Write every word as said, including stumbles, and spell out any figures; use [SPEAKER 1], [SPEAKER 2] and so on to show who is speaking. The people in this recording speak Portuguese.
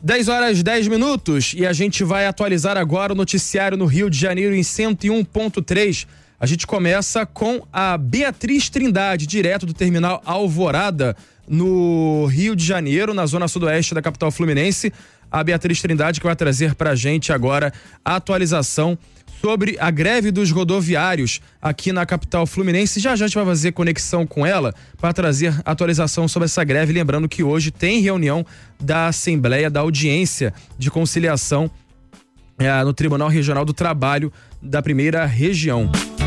[SPEAKER 1] dez horas, dez minutos, e a gente vai atualizar agora o noticiário no Rio de Janeiro em cento e um ponto três. A gente começa com a Beatriz Trindade, direto do terminal Alvorada, no Rio de Janeiro, na zona sudoeste da capital fluminense. A Beatriz Trindade que vai trazer pra gente agora a atualização sobre a greve dos rodoviários aqui na capital fluminense. Já já a gente vai fazer conexão com ela para trazer atualização sobre essa greve, lembrando que hoje tem reunião da Assembleia da Audiência de Conciliação é, no Tribunal Regional do Trabalho da Primeira Região.